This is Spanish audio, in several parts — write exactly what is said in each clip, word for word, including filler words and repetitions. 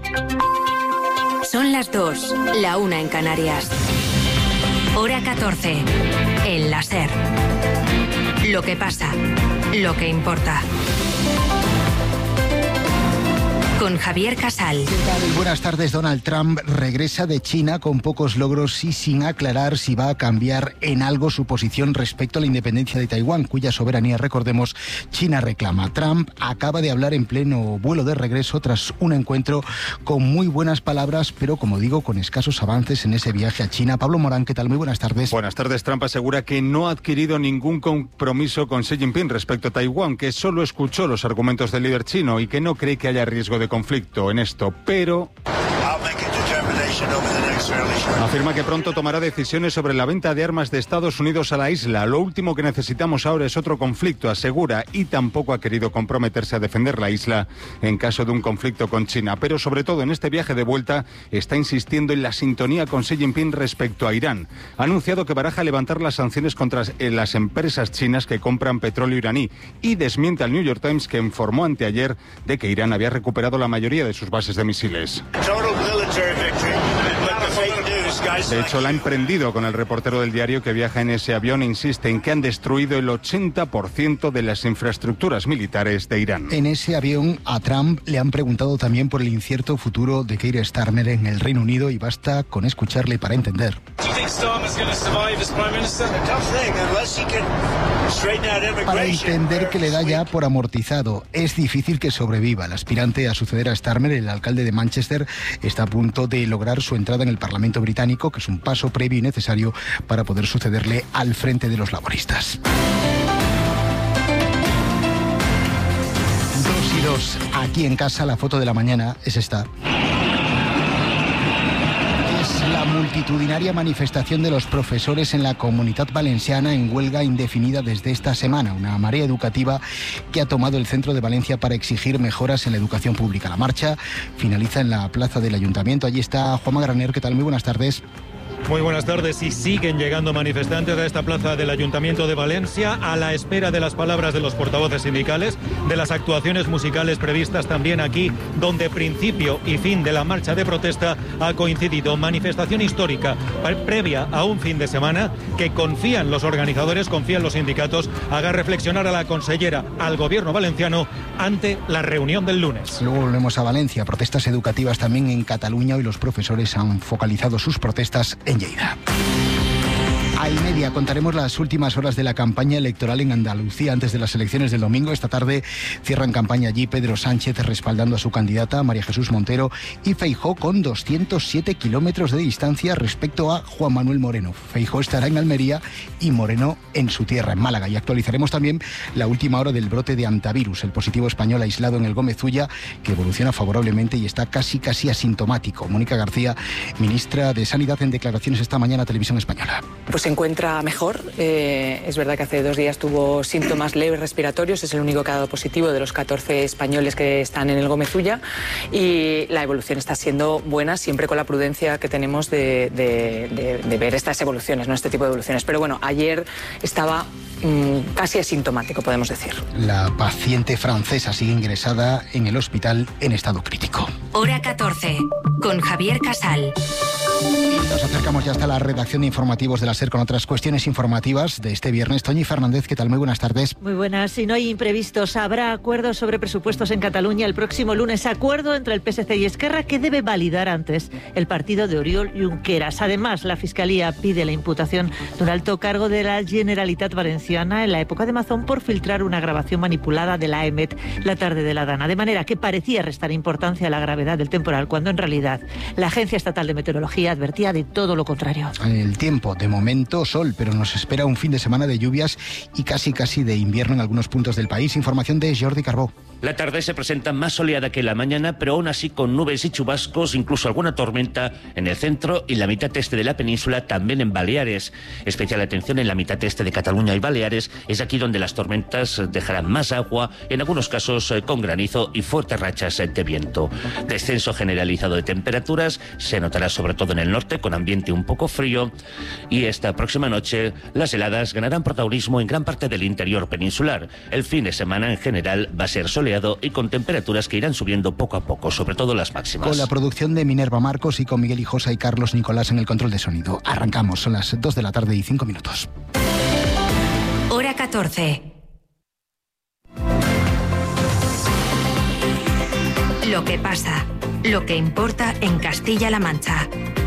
Son las dos, la una en Canarias. Hora catorce, en la SER. Lo que pasa, lo que importa. Con Javier Casal. ¿Qué tal? Buenas tardes. Donald Trump regresa de China con pocos logros y sin aclarar si va a cambiar en algo su posición respecto a la independencia de Taiwán, cuya soberanía, recordemos, China reclama. Trump acaba de hablar en pleno vuelo de regreso tras un encuentro con muy buenas palabras, pero como digo, con escasos avances en ese viaje a China. Pablo Morán, ¿qué tal? Muy buenas tardes. Buenas tardes. Trump asegura que no ha adquirido ningún compromiso con Xi Jinping respecto a Taiwán, que solo escuchó los argumentos del líder chino y que no cree que haya riesgo de conflicto en esto, pero afirma que pronto tomará decisiones sobre la venta de armas de Estados Unidos a la isla. Lo último que necesitamos ahora es otro conflicto, asegura, y tampoco ha querido comprometerse a defender la isla en caso de un conflicto con China. Pero sobre todo en este viaje de vuelta está insistiendo en la sintonía con Xi Jinping respecto a Irán. Ha anunciado que baraja levantar las sanciones contra las empresas chinas que compran petróleo iraní y desmiente al New York Times, que informó anteayer de que Irán había recuperado la mayoría de sus bases de misiles. De hecho, la ha emprendido con el reportero del diario que viaja en ese avión e insiste en que han destruido el ochenta por ciento de las infraestructuras militares de Irán. En ese avión a Trump le han preguntado también por el incierto futuro de Keir Starmer en el Reino Unido y basta con escucharle para entender. Para entender que le da ya por amortizado. Es difícil que sobreviva. El aspirante a suceder a Starmer, el alcalde de Manchester, está a punto de lograr su entrada en el Parlamento británico, que es un paso previo y necesario para poder sucederle al frente de los laboristas. Dos y dos. Aquí en casa, la foto de la mañana es esta. La multitudinaria manifestación de los profesores en la Comunitat Valenciana en huelga indefinida desde esta semana. Una marea educativa que ha tomado el centro de Valencia para exigir mejoras en la educación pública. La marcha finaliza en la plaza del Ayuntamiento. Allí está Juanma Graner. ¿Qué tal? Muy buenas tardes. Muy buenas tardes. Y siguen llegando manifestantes a esta plaza del Ayuntamiento de Valencia a la espera de las palabras de los portavoces sindicales, de las actuaciones musicales previstas también aquí, donde principio y fin de la marcha de protesta ha coincidido. Manifestación histórica previa a un fin de semana que confían los organizadores, confían los sindicatos, haga reflexionar a la consellera, al gobierno valenciano, ante la reunión del lunes. Luego volvemos a Valencia. Protestas educativas también en Cataluña. Hoy los profesores han focalizado sus protestas en Lleida. A y media contaremos las últimas horas de la campaña electoral en Andalucía antes de las elecciones del domingo. Esta tarde cierran campaña allí Pedro Sánchez respaldando a su candidata María Jesús Montero y Feijóo con doscientos siete kilómetros de distancia respecto a Juan Manuel Moreno. Feijóo estará en Almería y Moreno en su tierra, en Málaga. Y actualizaremos también la última hora del brote de antivirus, el positivo español aislado en el Gómez Ulla, que evoluciona favorablemente y está casi casi asintomático. Mónica García, ministra de Sanidad, en declaraciones esta mañana a Televisión Española. Pues se encuentra mejor. Eh, es verdad que hace dos días tuvo síntomas leves respiratorios. Es el único que ha dado positivo de los catorce españoles que están en el Gómez Ulla. Y la evolución está siendo buena, siempre con la prudencia que tenemos de, de, de, de ver estas evoluciones, no este tipo de evoluciones. Pero bueno, ayer estaba mmm, casi asintomático, podemos decir. La paciente francesa sigue ingresada en el hospital en estado crítico. Hora catorce, con Javier Casal. Y nos acercamos ya hasta la redacción de informativos de la SER con otras cuestiones informativas de este viernes. Toñi Fernández, ¿qué tal? Muy buenas tardes. Muy buenas. Si no hay imprevistos, habrá acuerdos sobre presupuestos en Cataluña el próximo lunes. Acuerdo entre el P S C y Esquerra que debe validar antes el partido de Oriol Junqueras. Además, la Fiscalía pide la imputación de un alto cargo de la Generalitat Valenciana en la época de Mazón por filtrar una grabación manipulada de la E M E T la tarde de la Dana. De manera que parecía restar importancia a la gravedad del temporal, cuando en realidad la Agencia Estatal de Meteorología advertía de todo lo contrario. El tiempo, de momento sol, pero nos espera un fin de semana de lluvias y casi casi de invierno en algunos puntos del país. Información de Jordi Carbó. La tarde se presenta más soleada que la mañana, pero aún así con nubes y chubascos, incluso alguna tormenta en el centro y la mitad este de la península, también en Baleares. Especial atención en la mitad este de Cataluña y Baleares, es aquí donde las tormentas dejarán más agua, en algunos casos con granizo y fuertes rachas de viento. Descenso generalizado de temperaturas, se notará sobre todo en el norte, con ambiente un poco frío, y esta próxima noche las heladas ganarán protagonismo en gran parte del interior peninsular. El fin de semana en general va a ser soleado soleado y con temperaturas que irán subiendo poco a poco, sobre todo las máximas. Con la producción de Minerva Marcos y con Miguel Hijosa y Carlos Nicolás en el control de sonido. Arrancamos, son las dos de la tarde y cinco minutos. Hora catorce. Lo que pasa, lo que importa en Castilla-La Mancha.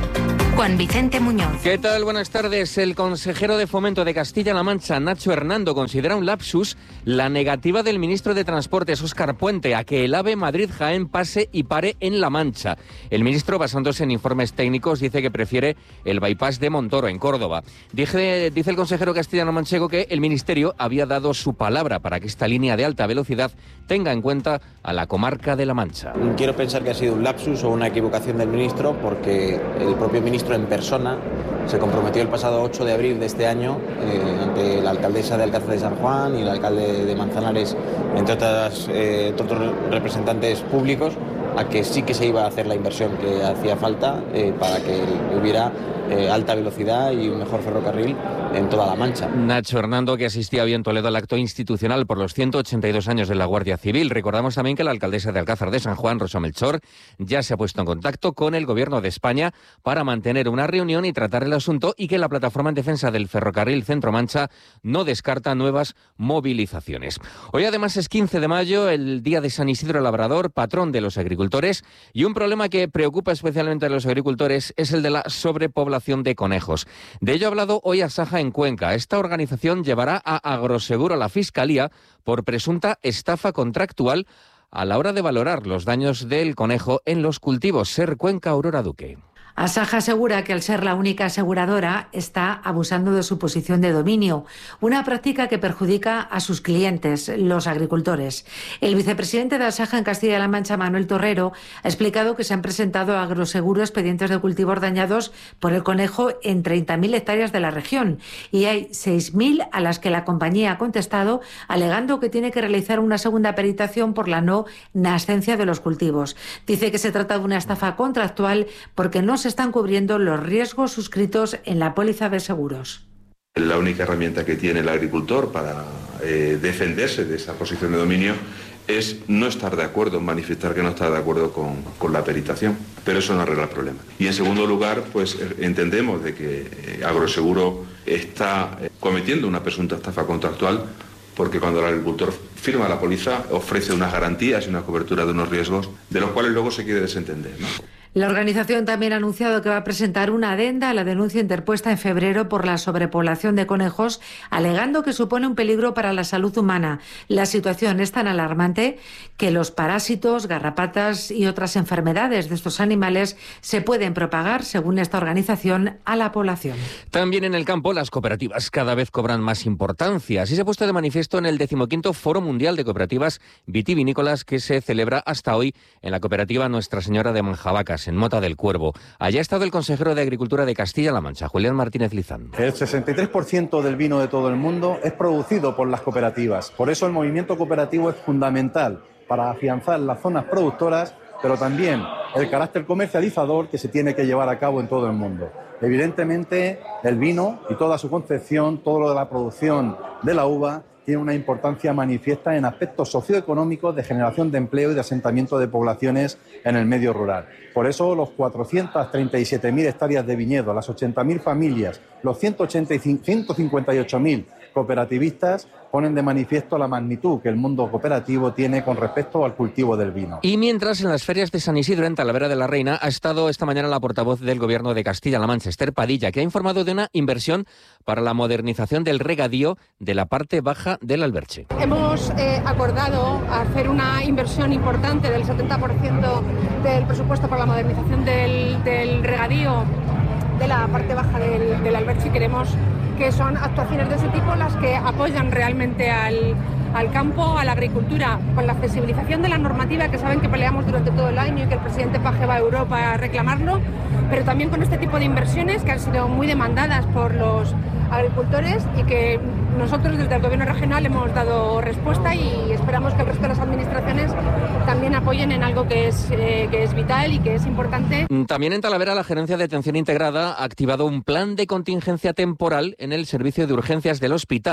Juan Vicente Muñoz. ¿Qué tal? Buenas tardes. El consejero de Fomento de Castilla-La Mancha, Nacho Hernando, considera un lapsus la negativa del ministro de Transportes, Óscar Puente, a que el AVE Madrid-Jaén pase y pare en La Mancha. El ministro, basándose en informes técnicos, dice que prefiere el bypass de Montoro, en Córdoba. Dice, dice el consejero castellano-manchego que el ministerio había dado su palabra para que esta línea de alta velocidad tenga en cuenta a la comarca de La Mancha. Quiero pensar que ha sido un lapsus o una equivocación del ministro, porque el propio ministro en persona se comprometió el pasado ocho de abril de este año eh, ante la alcaldesa de Alcázar de San Juan y el alcalde de Manzanares, entre otras, eh, otros representantes públicos, a que sí que se iba a hacer la inversión que hacía falta eh, para que hubiera eh, alta velocidad y un mejor ferrocarril en toda La Mancha. Nacho Hernando, que asistía hoy en Toledo al acto institucional por los ciento ochenta y dos años de la Guardia Civil. Recordamos también que la alcaldesa de Alcázar de San Juan, Rosa Melchor, ya se ha puesto en contacto con el Gobierno de España para mantener una reunión y tratar el asunto, y que la Plataforma en Defensa del Ferrocarril Centro-Mancha no descarta nuevas movilizaciones. Hoy además es quince de mayo, el día de San Isidro Labrador, patrón de los agricultores, y un problema que preocupa especialmente a los agricultores es el de la sobrepoblación de conejos. De ello ha hablado hoy Asaja en Cuenca. Esta organización llevará a Agroseguro a la Fiscalía por presunta estafa contractual a la hora de valorar los daños del conejo en los cultivos. Ser Cuenca, Aurora Duque. Asaja asegura que al ser la única aseguradora está abusando de su posición de dominio, una práctica que perjudica a sus clientes, los agricultores. El vicepresidente de Asaja en Castilla-La Mancha, Manuel Torrero, ha explicado que se han presentado a Agroseguro expedientes de cultivos dañados por el conejo en treinta mil hectáreas de la región, y hay seis mil a las que la compañía ha contestado alegando que tiene que realizar una segunda peritación por la no nascencia de los cultivos. Dice que se trata de una estafa contractual porque no se están cubriendo los riesgos suscritos en la póliza de seguros. La única herramienta que tiene el agricultor para eh, defenderse de esa posición de dominio es no estar de acuerdo, manifestar que no está de acuerdo con, con la peritación, pero eso no arregla el problema. Y en segundo lugar, pues entendemos de que eh, Agroseguro está eh, cometiendo una presunta estafa contractual, porque cuando el agricultor firma la póliza ofrece unas garantías y una cobertura de unos riesgos de los cuales luego se quiere desentender, ¿no? La organización también ha anunciado que va a presentar una adenda a la denuncia interpuesta en febrero por la sobrepoblación de conejos, alegando que supone un peligro para la salud humana. La situación es tan alarmante que los parásitos, garrapatas y otras enfermedades de estos animales se pueden propagar, según esta organización, a la población. También en el campo, las cooperativas cada vez cobran más importancia. Así se ha puesto de manifiesto en el decimoquinto Foro Mundial de Cooperativas Vitivinícolas, que se celebra hasta hoy en la cooperativa Nuestra Señora de Manjabacas, en Mota del Cuervo. Allá ha estado el consejero de Agricultura de Castilla-La Mancha, Julián Martínez Lizán. El sesenta y tres por ciento del vino de todo el mundo es producido por las cooperativas. Por eso el movimiento cooperativo es fundamental para afianzar las zonas productoras, pero también el carácter comercializador que se tiene que llevar a cabo en todo el mundo. Evidentemente, el vino y toda su concepción, todo lo de la producción de la uva, tiene una importancia manifiesta en aspectos socioeconómicos de generación de empleo y de asentamiento de poblaciones en el medio rural. Por eso los cuatrocientas treinta y siete mil hectáreas de viñedo, las ochenta mil familias, los ciento cincuenta y ocho mil cooperativistas ponen de manifiesto la magnitud que el mundo cooperativo tiene con respecto al cultivo del vino. Y mientras, en las ferias de San Isidro, en Talavera de la Reina, ha estado esta mañana la portavoz del Gobierno de Castilla-La Mancha, Esther Padilla, que ha informado de una inversión para la modernización del regadío de la parte baja del Alberche. Hemos eh, acordado hacer una inversión importante del setenta por ciento del presupuesto para la modernización del, del regadío de la parte baja del, del Alberche, y queremos que son actuaciones de ese tipo las que apoyan realmente al, al campo, a la agricultura, con la flexibilización de la normativa, que saben que peleamos durante todo el año y que el presidente Paje va a Europa a reclamarlo, pero también con este tipo de inversiones que han sido muy demandadas por los agricultores y que nosotros desde el Gobierno regional hemos dado respuesta, y esperamos que el resto de las administraciones también apoyen en algo que es, eh, que es vital y que es importante. También en Talavera, la Gerencia de Atención Integrada ha activado un plan de contingencia temporal en el servicio de urgencias del hospital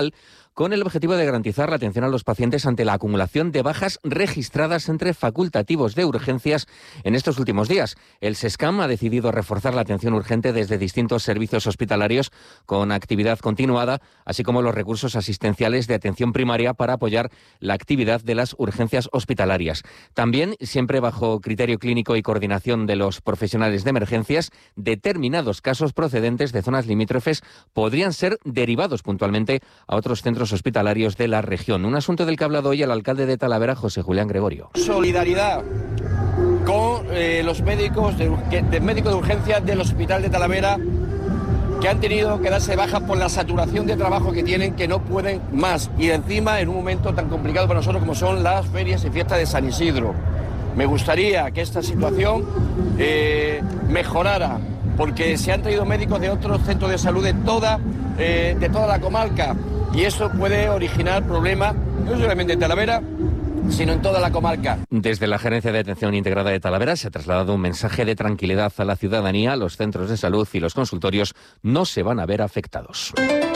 con el objetivo de garantizar la atención a los pacientes ante la acumulación de bajas registradas entre facultativos de urgencias en estos últimos días. El SESCAM ha decidido reforzar la atención urgente desde distintos servicios hospitalarios con actividad continuada, así como los recursos asistenciales de atención primaria para apoyar la actividad de las urgencias hospitalarias. También, siempre bajo criterio clínico y coordinación de los profesionales de emergencias, determinados casos procedentes de zonas limítrofes podrían ser derivados puntualmente a otros centros hospitalarios de la región. Un asunto del que ha hablado hoy el alcalde de Talavera, José Julián Gregorio. Solidaridad con eh, los médicos de, de médicos de urgencia del Hospital de Talavera, que han tenido que darse baja por la saturación de trabajo que tienen, que no pueden más. Y encima en un momento tan complicado para nosotros como son las ferias y fiestas de San Isidro. Me gustaría que esta situación eh, mejorara, porque se han traído médicos de otros centros de salud de toda, eh, de toda la comarca, y eso puede originar problemas, no solamente en Talavera, sino en toda la comarca. Desde la Gerencia de Atención Integrada de Talavera se ha trasladado un mensaje de tranquilidad a la ciudadanía. Los centros de salud y los consultorios no se van a ver afectados.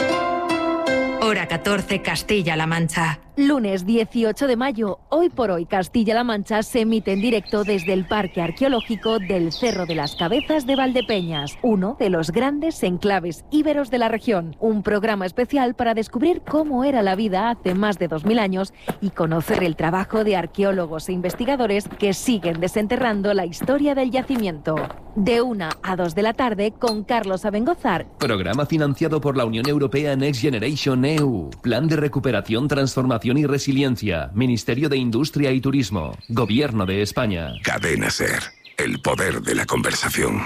Hora catorce, Castilla-La Mancha. Lunes dieciocho de mayo, Hoy por Hoy Castilla-La Mancha se emite en directo desde el Parque Arqueológico del Cerro de las Cabezas de Valdepeñas, uno de los grandes enclaves íberos de la región. Un programa especial para descubrir cómo era la vida hace más de dos mil años y conocer el trabajo de arqueólogos e investigadores que siguen desenterrando la historia del yacimiento. De una a dos de la tarde con Carlos Abengozar. Programa financiado por la Unión Europea Next Generation E U. Plan de recuperación, transformación y resiliencia. Ministerio de Industria y Turismo. Gobierno de España. Cadena SER. El poder de la conversación.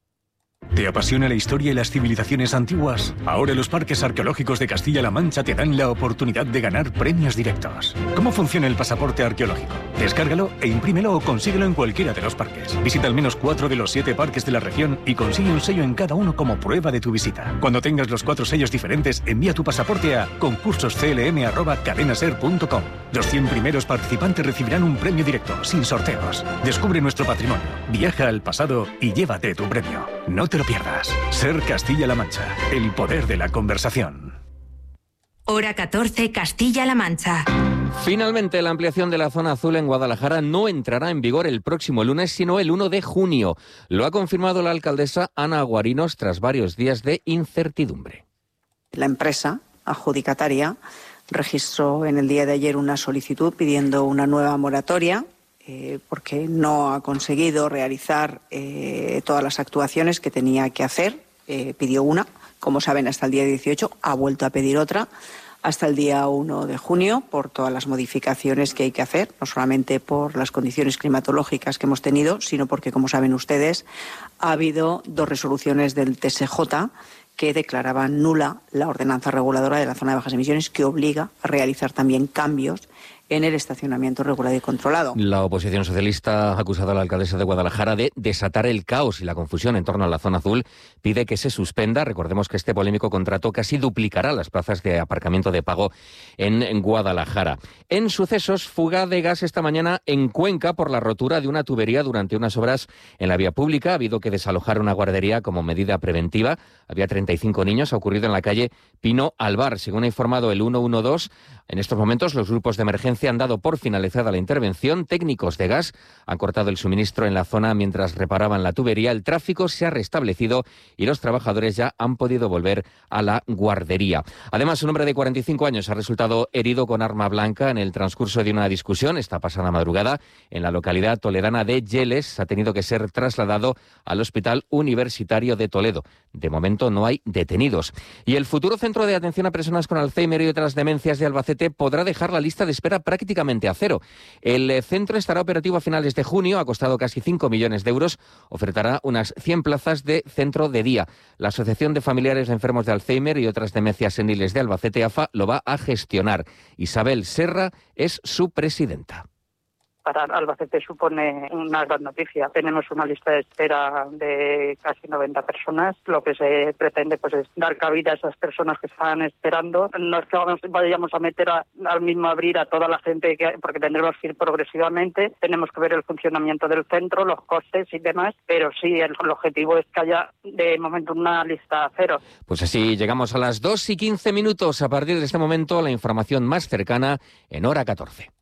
¿Te apasiona la historia y las civilizaciones antiguas? Ahora los parques arqueológicos de Castilla-La Mancha te dan la oportunidad de ganar premios directos. ¿Cómo funciona el pasaporte arqueológico? Descárgalo e imprímelo o consíguelo en cualquiera de los parques. Visita al menos cuatro de los siete parques de la región y consigue un sello en cada uno como prueba de tu visita. Cuando tengas los cuatro sellos diferentes, envía tu pasaporte a concursos c l m arroba cadenaser punto com. Los cien primeros participantes recibirán un premio directo, sin sorteos. Descubre nuestro patrimonio, viaja al pasado y llévate tu premio. No te lo pierdas. Ser Castilla-La Mancha, el poder de la conversación. Hora catorce, Castilla-La Mancha. Finalmente, la ampliación de la zona azul en Guadalajara no entrará en vigor el próximo lunes, sino el uno de junio. Lo ha confirmado la alcaldesa Ana Guarinos tras varios días de incertidumbre. La empresa adjudicataria registró en el día de ayer una solicitud pidiendo una nueva moratoria eh, porque no ha conseguido realizar eh, todas las actuaciones que tenía que hacer. Eh, pidió una, como saben, hasta el día dieciocho, ha vuelto a pedir otra hasta el día uno de junio por todas las modificaciones que hay que hacer, no solamente por las condiciones climatológicas que hemos tenido, sino porque, como saben ustedes, ha habido dos resoluciones del T S J que declaraban nula la ordenanza reguladora de la zona de bajas emisiones, que obliga a realizar también cambios en el estacionamiento regulado y controlado. La oposición socialista ha acusado a la alcaldesa de Guadalajara de desatar el caos y la confusión en torno a la zona azul. Pide que se suspenda. Recordemos que este polémico contrato casi duplicará las plazas de aparcamiento de pago en Guadalajara. En sucesos, fuga de gas esta mañana en Cuenca por la rotura de una tubería durante unas obras en la vía pública. Ha habido que desalojar una guardería como medida preventiva. Había treinta y cinco niños. Ha ocurrido en la calle Pino Alvar. Según ha informado el ciento doce, en estos momentos los grupos de emergencia han dado por finalizada la intervención. Técnicos de gas han cortado el suministro en la zona mientras reparaban la tubería. El tráfico se ha restablecido y los trabajadores ya han podido volver a la guardería. Además, un hombre de cuarenta y cinco años ha resultado herido con arma blanca en el transcurso de una discusión esta pasada madrugada en la localidad toledana de Yeles. Ha tenido que ser trasladado al Hospital Universitario de Toledo. De momento no hay detenidos. Y el futuro Centro de Atención a Personas con Alzheimer y otras demencias de Albacete podrá dejar la lista de espera prácticamente a cero. El centro estará operativo a finales de junio, ha costado casi cinco millones de euros, ofertará unas cien plazas de centro de día. La Asociación de Familiares de Enfermos de Alzheimer y otras demencias seniles de Albacete, A F A, lo va a gestionar. Isabel Serra es su presidenta. para Albacete supone una gran noticia. Tenemos una lista de espera de casi noventa personas. Lo que se pretende pues es dar cabida a esas personas que están esperando. No es que vamos, vayamos a meter a, al mismo abrir a toda la gente, que, porque tendremos que ir progresivamente. Tenemos que ver el funcionamiento del centro, los costes y demás, pero sí, el, el objetivo es que haya de momento una lista cero. Pues así llegamos a las dos y quince minutos. A partir de este momento, la información más cercana en Hora catorce.